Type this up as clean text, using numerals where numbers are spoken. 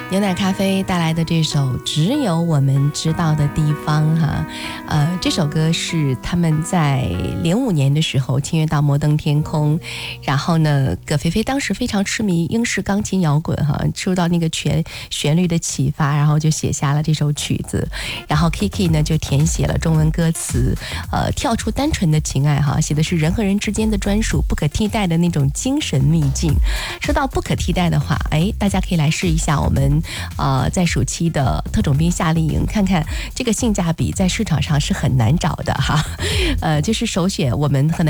牛奶咖啡带来的这首《只有我们知道的地方》哈，这首歌是他们在05年的时候签约到摩登天空，然后呢，葛菲菲当时非常痴迷英式钢琴摇滚哈，受到那个旋律的启发，然后就写下了这首曲子，然后 Kiki 呢就填写了中文歌词，跳出单纯的情爱哈，写的是人和人之间的专属不可替代的那种精神秘境。说到不可替代的话，大家可以来试一下我们在暑期的特种兵夏令营，看看这个性价比在市场上是很难找的哈，就是首选我们很难